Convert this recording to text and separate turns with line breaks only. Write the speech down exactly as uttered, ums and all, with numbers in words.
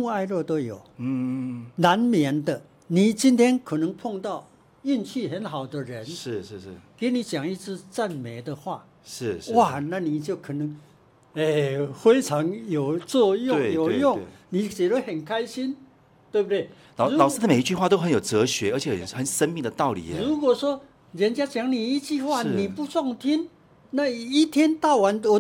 怒哀乐都有，
嗯，
难免的。你今天可能碰到运气很好的人，
是是是
给你讲一句赞美的话，
是是，
哇，那你就可能，哎，非常有作用，
对
有用
对对，
你觉得很开心，对不对？
老
如
老师的每一句话都很有哲学，而且很很生命的道理耶。
如果说人家讲你一句话
是
你不中听，那一天到晚我